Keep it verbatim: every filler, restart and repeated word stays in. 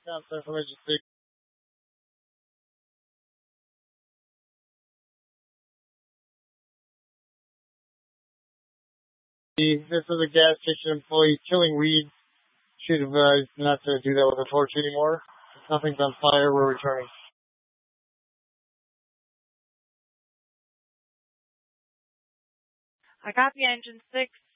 Counselor information six. This is a gas station employee killing weeds. Should advise not to do that with a torch anymore. If nothing's on fire, we're returning. I copy engine six.